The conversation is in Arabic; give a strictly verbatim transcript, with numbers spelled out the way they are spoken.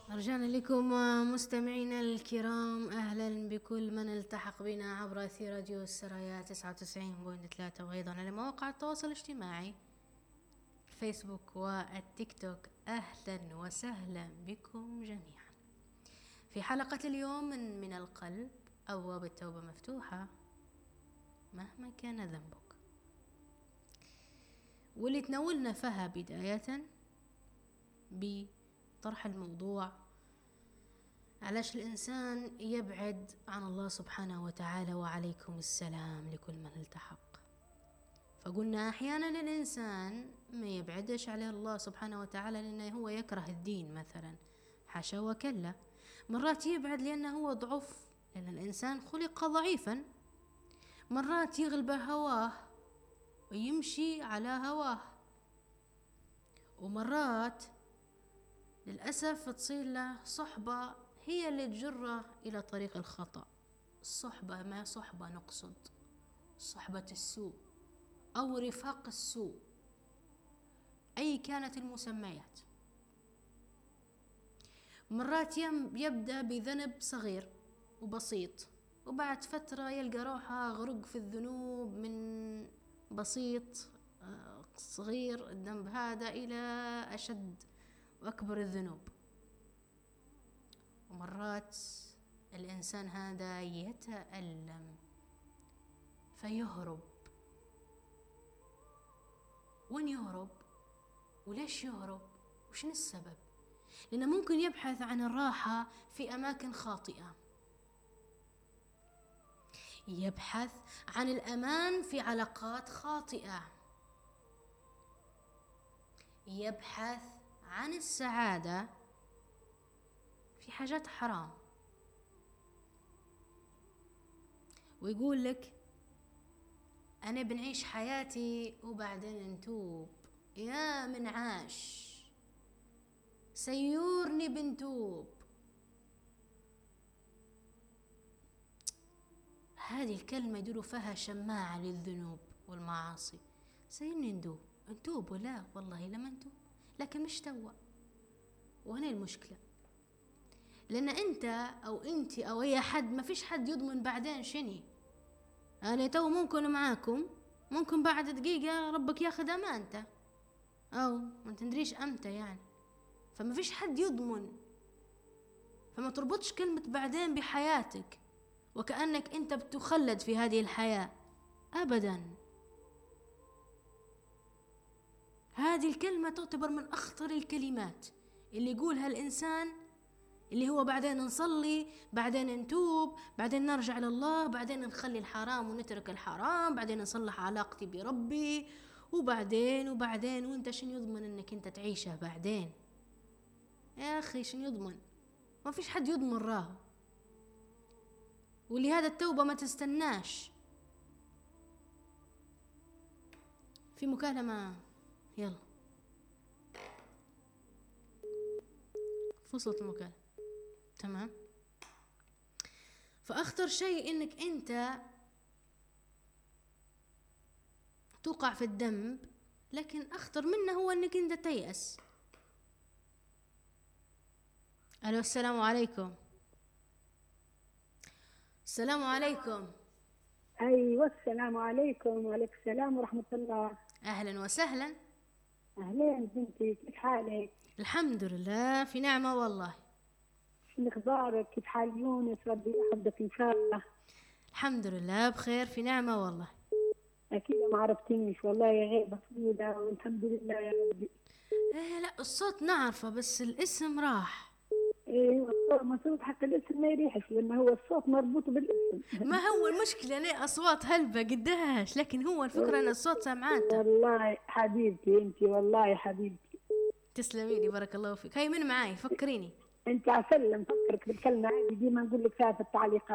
رجعنا لكم مستمعينا الكرام، أهلا بكل من التحق بنا عبر أثير راديو السرايا تسعة وتسعين فاصلة ثلاثة، وأيضا على مواقع التواصل الاجتماعي الفيسبوك والتيك توك. أهلا وسهلا بكم جميعا في حلقة اليوم من, من القلب. أبواب التوبة مفتوحة مهما كان ذنبك، واللي تناولنا فيها بداية بطرح الموضوع علاش الإنسان يبعد عن الله سبحانه وتعالى، وعليكم السلام لكل من التحق. فقلنا أحيانا الإنسان ما يبعدش على الله سبحانه وتعالى لأنه هو يكره الدين مثلا، حاشا وكلا. مرات يبعد لأنه هو ضعف، لأن الإنسان خلق ضعيفا. مرات يغلب هواه ويمشي على هواه، ومرات للأسف تصير له صحبة هي اللي تجره إلى طريق الخطأ. الصحبة ما صحبة نقصد صحبة السوء أو رفاق السوء، أي كانت المسميات. مرات يبدأ بذنب صغير وبسيط، وبعد فترة يلقى روحه غرق في الذنوب من بسيط صغير الذنب هذا إلى أشد وأكبر الذنوب. ومرات الإنسان هذا يتألم فيهرب. وين يهرب؟ وليش يهرب؟ وشن السبب؟ لأنه ممكن يبحث عن الراحة في أماكن خاطئة، يبحث عن الأمان في علاقات خاطئة، يبحث عن السعادة في حاجات حرام، ويقول لك أنا بنعيش حياتي وبعدين نتوب. يا من عاش سيورني بنتوب. هذه الكلمة يديروا فيها شماعة للذنوب والمعاصي. سيرني ندوب نتوب ولا والله لما نتوب، لكن مش توا. وهنا المشكلة، لأن أنت أو أنت أو أي حد ما فيش حد يضمن بعدين شني. أنا تو ممكن معاكم، ممكن بعد دقيقة ربك ياخذ أمانته، أو ما تندريش أمتى يعني. فما فيش حد يضمن، فما تربطش كلمة بعدين بحياتك وكأنك أنت بتخلد في هذه الحياة أبدا. هذه الكلمة تعتبر من أخطر الكلمات اللي يقولها الإنسان، اللي هو بعدين نصلي، بعدين نتوب، بعدين نرجع لله، بعدين نخلي الحرام ونترك الحرام، بعدين نصلح علاقتي بربي، وبعدين وبعدين وانت شن يضمن انك انت تعيشه بعدين؟ يا اخي شن يضمن؟ ما فيش حد يضمن راه. ولهذا التوبة ما تستناش. في مكالمة، يلا فصلت المكالمة. تمام. فأخطر شيء إنك أنت توقع في الذنب، لكن أخطر منه هو إنك أنت تيأس. ألو، السلام عليكم. السلام عليكم. أيوة السلام عليكم. وعليكم السلام ورحمة الله. أهلا وسهلا. أهلين بنتي، كيف حالك؟ الحمد لله في نعمة والله. شو أخبارك؟ كيف حال يونس؟ ربي يحفظك إن شاء الله. الحمد لله بخير في نعمة والله. أكيد ما عرفتنيش والله، يا غيبة طويلة والحمد لله يا ربي. إيه لا الصوت نعرفه بس الاسم راح. إيه والصوت مصروف حتى الاسم ما يريحش، لأن هو الصوت مربوط بالاسم. ما هو المشكلة أنا أصوات هلبة قدهاش، لكن هو الفكرة أن الصوت سمعاته. والله حبيبتي أنتي، والله حبيبتي. تسلمي لي بارك الله فيك. هاي من معاي فكريني. أنت عسل، مفكرك بالكلمة عادي ديما نقول لك فيها في التعليقات.